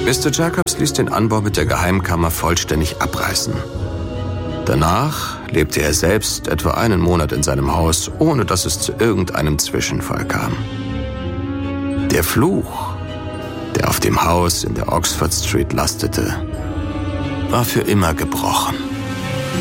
Mr. Jacobs ließ den Anbau mit der Geheimkammer vollständig abreißen. Danach lebte er selbst etwa einen Monat in seinem Haus, ohne dass es zu irgendeinem Zwischenfall kam. Der Fluch, der auf dem Haus in der Oxford Street lastete, war für immer gebrochen.